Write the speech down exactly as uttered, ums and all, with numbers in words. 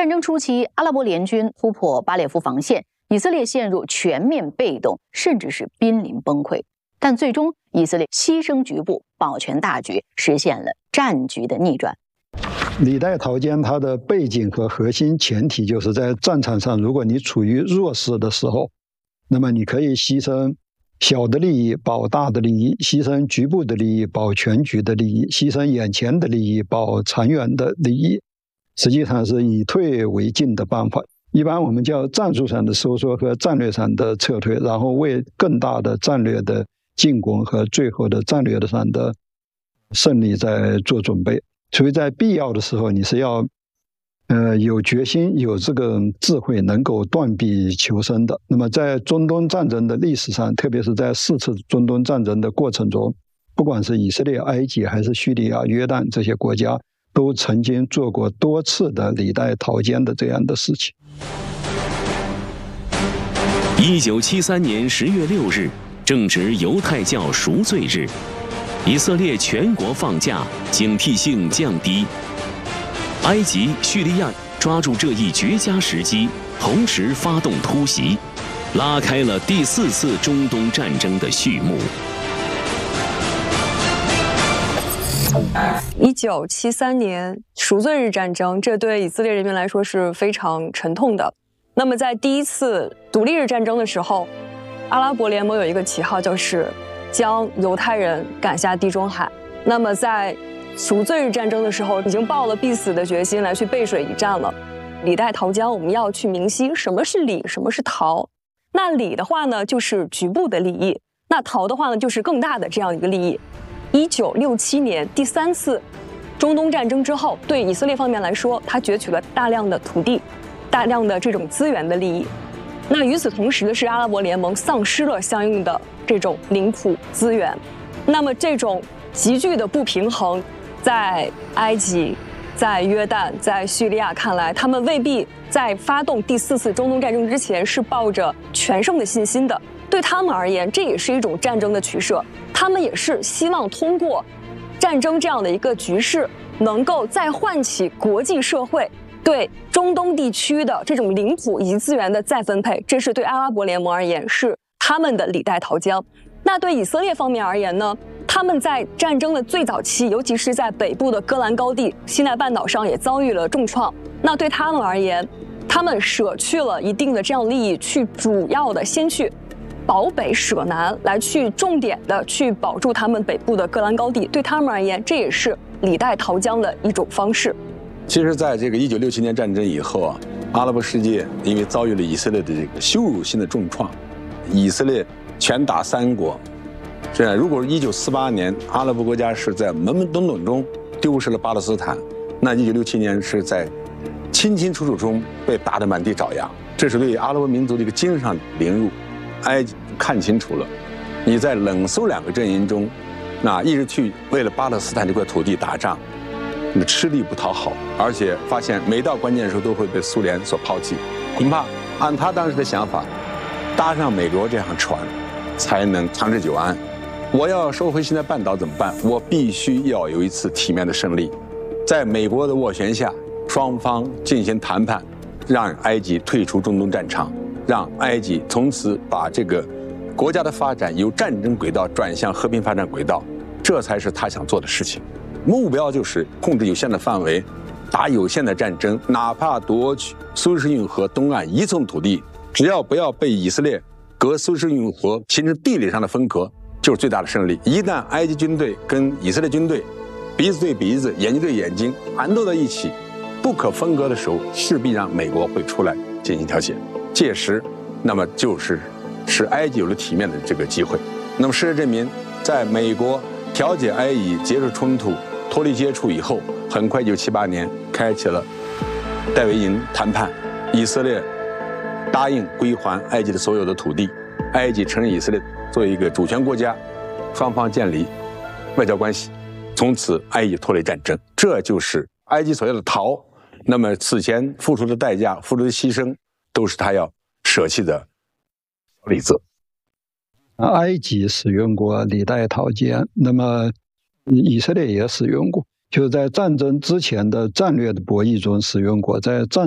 战争初期，阿拉伯联军突破巴列夫防线，以色列陷入全面被动，甚至是濒临崩溃。但最终，以色列牺牲局部，保全大局，实现了战局的逆转。 李代桃坚它的背景和核心前提就是在战场上，如果你处于弱势的时候，那么你可以牺牲小的利益保大的利益，牺牲局部的利益保全局的利益，牺牲眼前的利益保长远的利益，实际上是以退为进的办法。一般我们叫战术上的收缩和战略上的撤退，然后为更大的战略的进攻和最后的战略上的胜利在做准备。所以在必要的时候，你是要呃有决心、有这个智慧，能够断臂求生的。那么在中东战争的历史上，特别是在四次中东战争的过程中，不管是以色列、埃及还是叙利亚、约旦这些国家，都曾经做过多次的李代桃坚的这样的事情。 一九七三年十月六日，正值犹太教赎罪日，以色列全国放假，警惕性降低。埃及、叙利亚抓住这一绝佳时机，同时发动突袭，拉开了第四次中东战争的序幕。 一九七三年赎罪日战争，这对以色列人民来说是非常沉痛的。那么在第一次独立日战争的时候，阿拉伯联盟有一个旗号，就是将犹太人赶下地中海。那么在赎罪日战争的时候，已经抱了必死的决心来去背水一战了。李代桃僵，我们要去明晰什么是李，什么是桃。那李的话呢，就是局部的利益；那桃的话呢，就是更大的这样一个利益。一九六七年第三次中东战争之后，对以色列方面来说，它攫取了大量的土地、大量的这种资源的利益。那与此同时的是，阿拉伯联盟丧失了相应的这种领土资源。那么这种急剧的不平衡，在埃及、在约旦、在叙利亚看来，他们未必在发动第四次中东战争之前是抱着全胜的信心的。对他们而言，这也是一种战争的取舍。他们也是希望通过战争这样的一个局势，能够再唤起国际社会对中东地区的这种领土以及资源的再分配。这是对阿拉伯联盟而言是他们的李代桃僵。那对以色列方面而言呢，他们在战争的最早期，尤其是在北部的戈兰高地、西奈半岛上也遭遇了重创。那对他们而言，他们舍去了一定的这样利益，去主要的先去保北舍南，来去重点的去保住他们北部的戈兰高地。对他们而言，这也是李代桃僵的一种方式。 其实在这个一九六七年战争以后啊，阿拉伯世界因为遭遇了以色列的这个羞辱性的重创，以色列拳打三国。这样，如果一九四八年阿拉伯国家是在懵懵懂懂中丢失了巴勒斯坦，那一九六七年是在清清楚楚中被打得满地找牙。这是对阿拉伯民族的一个精神上凌辱。埃及看清楚了，你在冷苏两个阵营中，那一直去为了巴勒斯坦这块土地打仗，你吃力不讨好，而且发现每到关键的时候都会被苏联所抛弃。恐怕按他当时的想法，搭上美国这趟船，才能长治久安。我要收回西奈半岛怎么办？我必须要有一次体面的胜利，在美国的斡旋下，双方进行谈判，让埃及退出中东战场。让埃及从此把这个国家的发展由战争轨道转向和平发展轨道，这才是他想做的事情。目标就是控制有限的范围，打有限的战争，哪怕夺取苏伊士运河东岸一寸土地，只要不要被以色列隔苏伊士运河形成地理上的分隔，就是最大的胜利。一旦埃及军队跟以色列军队鼻子对鼻子、眼睛对眼睛缠斗在一起，不可分割的时候，势必让美国会出来进行调解。届时，那么就是使埃及有了体面的这个机会。那么事实证明，在美国调解埃以结束冲突、脱离接触以后，很快一九七八年开启了戴维营谈判，以色列答应归还埃及的所有的土地，埃及承认以色列作为一个主权国家，双方建立外交关系，从此埃及脱离战争。这就是埃及所要的逃。那么此前付出的代价、付出的牺牲，都是他要舍弃的例子。 埃及使用过李代桃坚，那么以色列也使用过，就是在战争之前的战略的博弈中使用过，在战